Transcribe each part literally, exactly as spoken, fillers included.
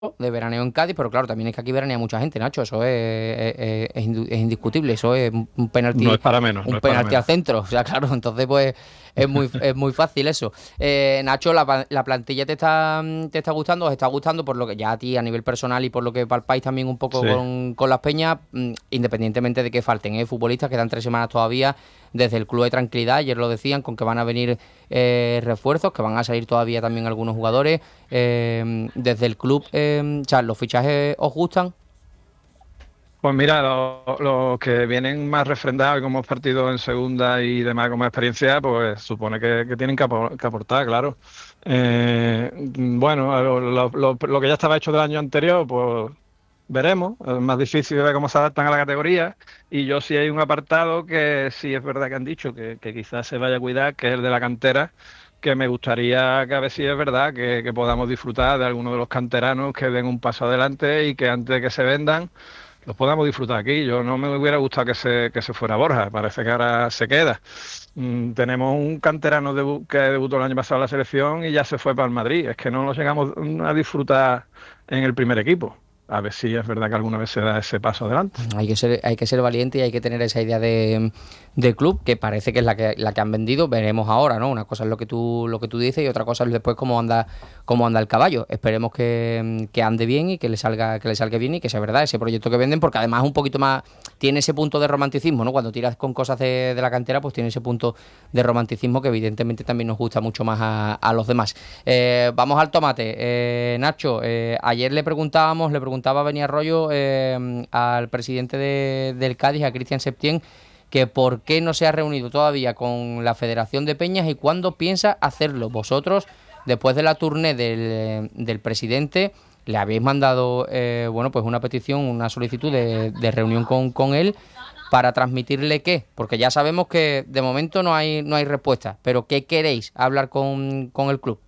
de veraneo en Cádiz, pero claro, también es que aquí veranea mucha gente, Nacho, eso es, es, es indu- es indiscutible, eso es un un No penalti, es para menos, no un es para penalti al menos. centro, o sea, claro, entonces pues es muy, es muy fácil eso. Eh, Nacho, la, pa- la plantilla te está, te está gustando, os está gustando por lo que ya a ti a nivel personal y por lo que palpáis también un poco Sí. con, con las peñas, mm, independientemente de que falten, ¿eh? Futbolistas, quedan tres semanas todavía, desde el club de tranquilidad, ayer lo decían, con que van a venir eh, refuerzos, que van a salir todavía también algunos jugadores. Eh, desde el club, eh, o sea, ¿los fichajes os gustan? Pues mira, los los que vienen más refrendados y como partido en segunda y demás con más experiencia, pues supone que, que tienen que, apor- que aportar, claro. Eh, bueno, lo, lo- lo- lo que ya estaba hecho del año anterior, pues veremos. Es más difícil de ver cómo se adaptan a la categoría. Y yo sí hay un apartado que sí es verdad que han dicho que, que quizás se vaya a cuidar, que es el de la cantera, que me gustaría que a ver si es verdad que, que podamos disfrutar de algunos de los canteranos que den un paso adelante y que antes de que se vendan los podamos disfrutar aquí. Yo no me hubiera gustado que se, que se fuera Borja, parece que ahora se queda. Mm, tenemos un canterano debu- que debutó el año pasado en la selección y ya se fue para el Madrid. Es que no lo llegamos mm, a disfrutar en el primer equipo. A ver si es verdad que alguna vez se da ese paso adelante. Hay que ser, hay que ser valiente y hay que tener esa idea de, de club que parece que es la que, la que han vendido. Veremos ahora, ¿no? Una cosa es lo que tú, lo que tú dices y otra cosa es después cómo anda, cómo anda el caballo. Esperemos que, que ande bien y que le salga, que le salga bien y que sea verdad ese proyecto que venden, porque además un poquito más tiene ese punto de romanticismo, ¿no? Cuando tiras con cosas de, de la cantera, pues tiene ese punto de romanticismo que evidentemente también nos gusta mucho más a, a los demás. Eh, vamos al tomate. Eh, Nacho, eh, ayer le preguntábamos, le preguntaba a Beni Arroyo eh, al presidente de- del Cádiz, a Cristian Septién, que por qué no se ha reunido todavía con la Federación de Peñas y cuándo piensa hacerlo. Vosotros, después de la tournée del, del presidente, le habéis mandado eh, bueno, pues una petición, una solicitud de, de reunión con, con él para transmitirle qué, porque ya sabemos que de momento no hay, no hay respuesta, pero ¿qué queréis hablar con, con el club?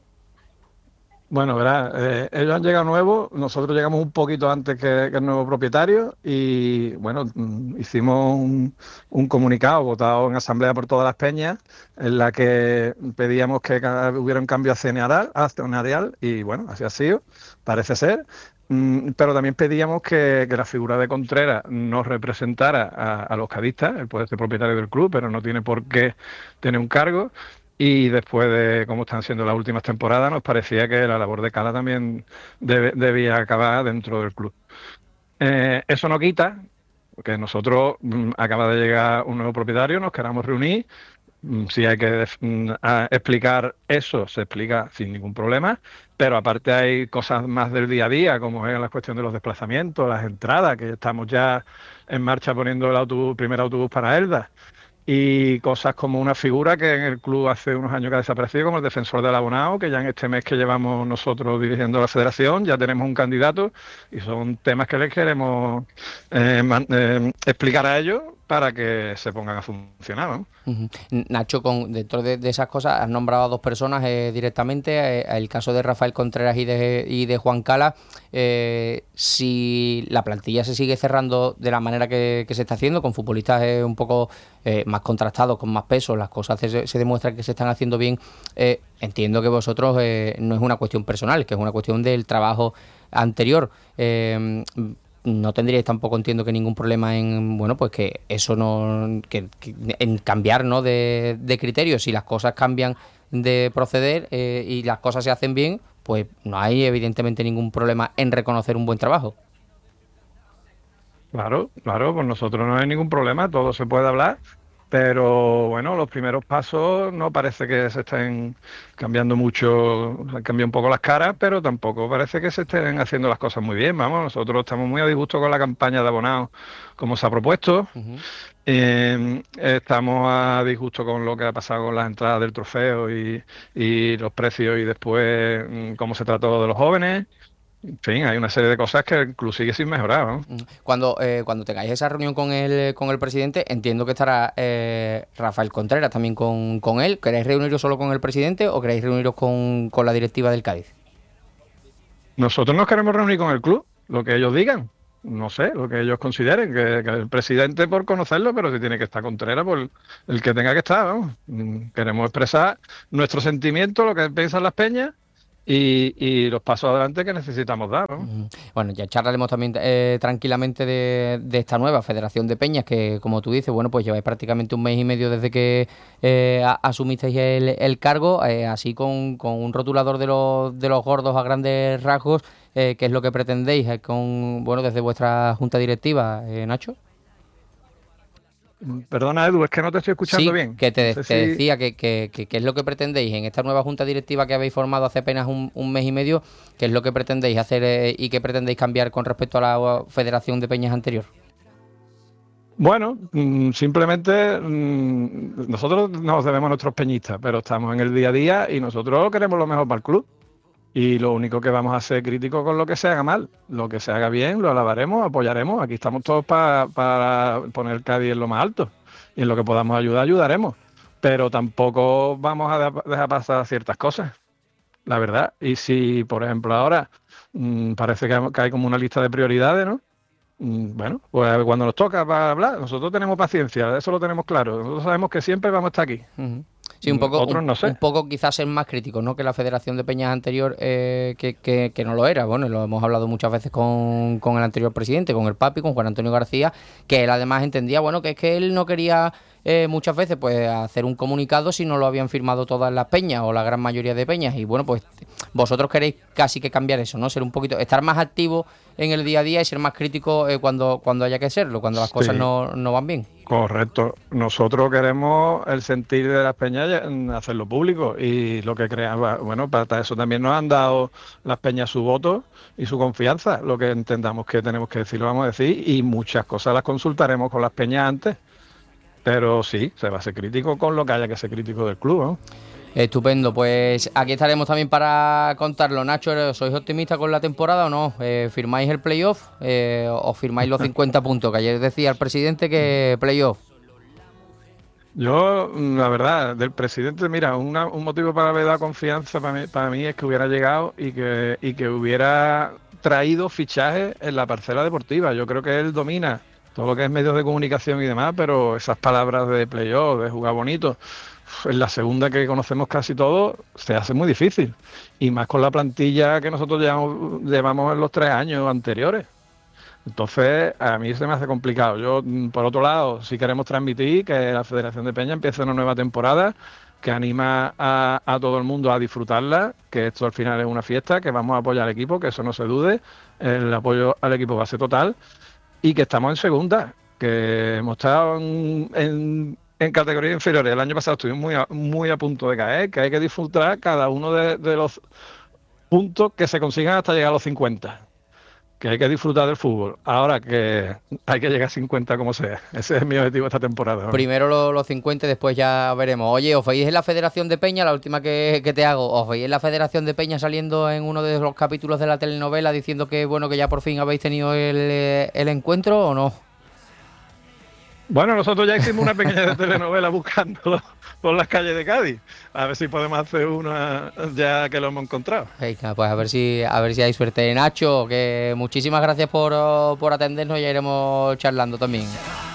Bueno, verá, eh, ellos han llegado nuevos, nosotros llegamos un poquito antes que, que el nuevo propietario y bueno, mm, hicimos un, un comunicado votado en asamblea por todas las peñas en la que pedíamos que ca- hubiera un cambio accionarial, accionarial y bueno, así ha sido, parece ser. Mm, Pero también pedíamos que, que la figura de Contreras nos representara a, a los cadistas. Él puede ser propietario del club, pero no tiene por qué tener un cargo. Y después de cómo están siendo las últimas temporadas, nos parecía que la labor de Cala también debe- debía acabar dentro del club. Eh, eso no quita que nosotros, mm, acaba de llegar un nuevo propietario, nos queramos reunir. Mm, Si hay que def- mm, a- explicar eso, se explica sin ningún problema, pero aparte hay cosas más del día a día, como es la cuestión de los desplazamientos, las entradas, que estamos ya en marcha poniendo el autobús, primer autobús para Elda y cosas como una figura que en el club hace unos años que ha desaparecido, como el defensor del abonado, que ya en este mes que llevamos nosotros dirigiendo la federación, ya tenemos un candidato y son temas que les queremos eh, man- eh, explicar a ellos para que se pongan a funcionar, ¿no? Ujú. Nacho, con, dentro de, de esas cosas, has nombrado a dos personas eh, directamente, eh, el caso de Rafael Contreras y de, y de Juan Cala. Eh, si la plantilla se sigue cerrando de la manera que, que se está haciendo, con futbolistas eh, un poco eh, más contrastados, con más peso, las cosas se, se demuestran que se están haciendo bien, eh, entiendo que vosotros eh, no es una cuestión personal, que es una cuestión del trabajo anterior. Eh, no tendríais tampoco, entiendo, que ningún problema en, bueno, pues que eso no, que, que en cambiar, ¿no? De, de criterio. Si las cosas cambian de proceder eh, y las cosas se hacen bien, pues no hay evidentemente ningún problema en reconocer un buen trabajo. Claro, claro, con nosotros no hay ningún problema, todo se puede hablar, pero bueno, los primeros pasos no parece que se estén cambiando mucho, han cambiado un poco las caras, pero tampoco parece que se estén haciendo las cosas muy bien, vamos, nosotros estamos muy a disgusto con la campaña de abonados como se ha propuesto, Ujú. eh, estamos a disgusto con lo que ha pasado con las entradas del trofeo y, y los precios y después mm, cómo se trató de los jóvenes. En fin, hay una serie de cosas que el club sigue sin mejorar, ¿no? Mm. Cuando, eh, cuando tengáis esa reunión con el, con el presidente, entiendo que estará eh, Rafael Contreras también con, con él. ¿Queréis reuniros solo con el presidente o queréis reuniros con, con la directiva del Cádiz? Nosotros nos queremos reunir con el club, lo que ellos digan, no sé, lo que ellos consideren, que, que el presidente por conocerlo, pero si tiene que estar Contreras, pues el que tenga que estar, vamos. Mm, Queremos expresar nuestro sentimiento, lo que piensan las peñas, y, y los pasos adelante que necesitamos dar, ¿no? Ujú. Bueno, ya charlaremos también eh, tranquilamente de, de esta nueva Federación de Peñas, que como tú dices, bueno, pues lleváis prácticamente un mes y medio desde que eh, a- asumisteis el, el cargo, eh, así con, con un rotulador de los, de los gordos a grandes rasgos, eh, ¿qué es lo que pretendéis eh, con, bueno, desde vuestra junta directiva, eh, Nacho? Perdona, Edu, es que no te estoy escuchando Sí, bien. que No te, sé te si... decía que, que, que- que es lo que pretendéis en esta nueva junta directiva que habéis formado hace apenas un, un mes y medio, qué es lo que pretendéis hacer eh, y qué pretendéis cambiar con respecto a la Federación de Peñas anterior. Bueno, mm, simplemente mm, nosotros nos debemos a nuestros peñistas, pero estamos en el día a día y nosotros queremos lo mejor para el club. Y lo único que vamos a ser críticos con lo que se haga mal. Lo que se haga bien, lo alabaremos, apoyaremos. Aquí estamos todos pa- para poner Cádiz en lo más alto. Y en lo que podamos ayudar, ayudaremos. Pero tampoco vamos a de- dejar pasar ciertas cosas, la verdad. Y si, por ejemplo, ahora mm, parece que hay que hay como una lista de prioridades, ¿no? Mm, Bueno, pues cuando nos toca para hablar, nosotros tenemos paciencia, eso lo tenemos claro. Nosotros sabemos que siempre vamos a estar aquí. Ujú. Sí, un Mm, poco, un, Otros no sé. un poco quizás ser más críticos, ¿no? Que la Federación de Peñas anterior, eh, que, que- que no lo era. Bueno, y lo hemos hablado muchas veces con, con el anterior presidente, con el Papi, con Juan Antonio García, que él además entendía, bueno, que es que él no quería eh, muchas veces pues hacer un comunicado si no lo habían firmado todas las peñas o la gran mayoría de peñas. Y bueno, pues vosotros queréis casi que cambiar eso, ¿no? Ser un poquito, estar más activo en el día a día y ser más crítico eh, cuando, cuando haya que serlo, cuando las cosas Sí. no, no van bien. Correcto. Nosotros queremos el sentir de las peñas ya- mm, hacerlo público y lo que crea, va- bueno, para eso también nos han dado las peñas su voto y su confianza. Lo que entendamos que tenemos que decir, lo vamos a decir y muchas cosas las consultaremos con las peñas antes. Pero sí, se va a ser crítico con lo que haya que ser crítico del club, ¿no? Estupendo, pues aquí estaremos también para contarlo. Nacho, ¿sois optimistas con la temporada o no? Eh, ¿firmáis el playoff eh, o firmáis los cincuenta puntos? Que ayer decía el presidente que playoff. Yo, mm, la verdad, del presidente, mira, una- un motivo para haber dado confianza para mí, para mí es que hubiera llegado y que, y que hubiera traído fichajes en la parcela deportiva. Yo creo que él domina todo lo que es medios de comunicación y demás, pero esas palabras de playoff, de jugar bonito, en la segunda que conocemos casi todos, se hace muy difícil. Y más con la plantilla que nosotros llevamos, llevamos en los tres años anteriores. Entonces, a mí se me hace complicado. Yo, mm, por otro lado, sí queremos transmitir que la Federación de Peña empieza una nueva temporada, que anima a, a todo el mundo a disfrutarla, que esto al final es una fiesta, que vamos a apoyar al equipo, que eso no se dude, el apoyo al equipo va a ser total, y que estamos en segunda, que hemos estado en, en, en categorías inferiores. El año pasado estuvimos muy a, muy a punto de caer, que hay que disfrutar cada uno de, de los puntos que se consigan hasta llegar a los cincuenta, que hay que disfrutar del fútbol. Ahora que hay que llegar a cincuenta como sea. Ese es mi objetivo esta temporada, ¿no? Primero lo- los cincuenta y después ya veremos. Oye, ¿os veis en la Federación de Peña? La última que, que te hago. ¿Os veis en la Federación de Peña saliendo en uno de los capítulos de la telenovela diciendo que bueno que ya por fin habéis tenido el, eh, el encuentro o no? Bueno, nosotros ya hicimos una pequeña telenovela buscándolo por las calles de Cádiz. A ver si podemos hacer una ya que lo hemos encontrado. Venga, pues a ver si a ver si hay suerte. Nacho, que muchísimas gracias por, oh, por atendernos y ya iremos charlando también.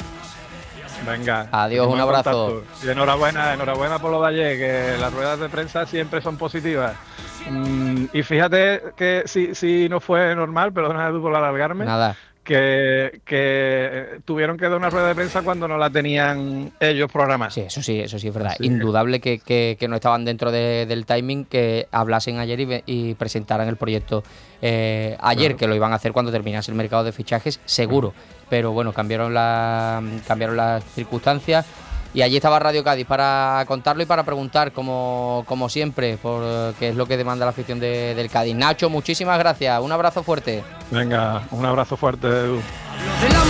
Venga. Adiós, seguimos un en abrazo. contacto. Y enhorabuena, enhorabuena por lo de ayer, que las ruedas de prensa siempre son positivas. Mm, y fíjate que si, si no fue normal, perdona Edu por alargarme, Nada. que, que tuvieron que dar una rueda de prensa cuando no la tenían ellos programada. Sí, eso sí, eso sí es verdad. Así que, Indudable que, que- que no estaban dentro de- del timing, que hablasen ayer y, ve- y presentaran el proyecto eh, ayer, Claro. que lo iban a hacer cuando terminase el mercado de fichajes, seguro. Pero bueno, cambiaron, la, cambiaron las circunstancias. Y allí estaba Radio Cádiz para contarlo y para preguntar, como, como siempre, por eh, qué es lo que demanda la afición de- del Cádiz. Nacho, muchísimas gracias. Un abrazo fuerte. venga, un abrazo fuerte, Edu.